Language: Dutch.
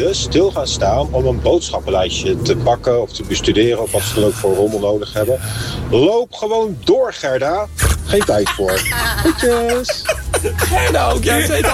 stil gaan staan om een boodschappenlijstje te pakken of te bestuderen of wat ze dan ook voor rommel nodig hebben. Loop gewoon door, Gerda. Geen tijd voor. Groetjes. Gerda ook, ja, ze heet